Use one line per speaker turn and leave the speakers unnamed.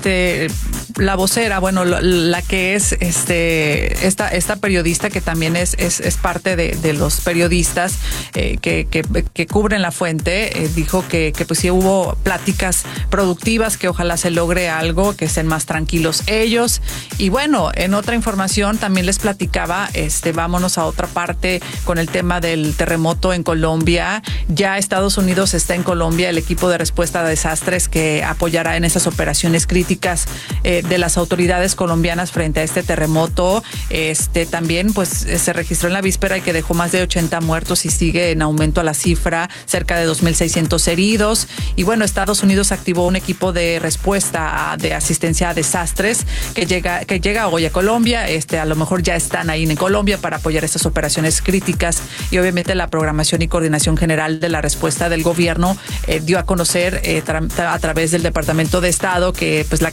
la vocera, bueno, la que es esta periodista que también es parte de los periodistas que cubren la fuente, dijo que pues sí hubo pláticas productivas, que ojalá se logre algo, que estén más tranquilos ellos. Y bueno, en otra información también les platicaba, vámonos a otra parte con el tema del terremoto en Colombia. Ya Estados Unidos está en Colombia, el equipo de respuesta a desastres que apoyará en esas operaciones críticas de las autoridades colombianas frente a este terremoto. También pues se registró en la víspera y que dejó más de 80 muertos y sigue en aumento a la cifra, cerca de 2,600 heridos. Y bueno, Estados Unidos activó un equipo de respuesta de asistencia a desastres que llega hoy a Colombia. A lo mejor ya están ahí en Colombia para apoyar estas operaciones críticas, y obviamente la programación y coordinación general de la respuesta del gobierno dio a conocer a través del Departamento de Estado que pues